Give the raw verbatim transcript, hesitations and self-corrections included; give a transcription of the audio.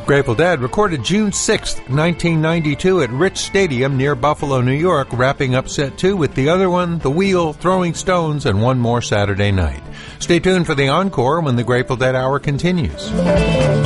Grateful Dead recorded June sixth, nineteen ninety-two at Rich Stadium near Buffalo, New York, wrapping up set two with the other one, The Wheel, Throwing Stones, and One More Saturday Night. Stay tuned for the encore when the Grateful Dead Hour continues.